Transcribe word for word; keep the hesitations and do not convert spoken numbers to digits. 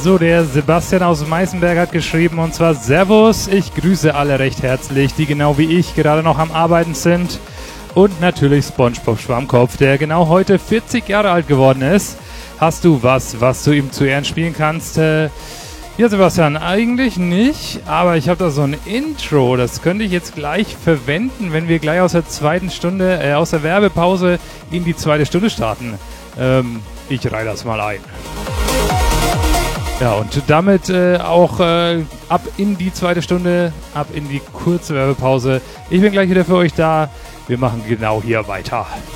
So, der Sebastian aus Meißenberg hat geschrieben, und zwar: Servus, ich grüße alle recht herzlich, die genau wie ich gerade noch am Arbeiten sind. Und natürlich SpongeBob Schwammkopf, der genau heute vierzig Jahre alt geworden ist. Hast du was, was du ihm zu Ehren spielen kannst? Äh, ja, Sebastian, eigentlich nicht, aber ich habe da so ein Intro, das könnte ich jetzt gleich verwenden, wenn wir gleich aus der zweiten Stunde, äh, aus der Werbepause in die zweite Stunde starten. Ähm, ich reihe das mal ein. Ja, und damit äh, auch äh, ab in die zweite Stunde, ab in die kurze Werbepause. Ich bin gleich wieder für euch da. Wir machen genau hier weiter.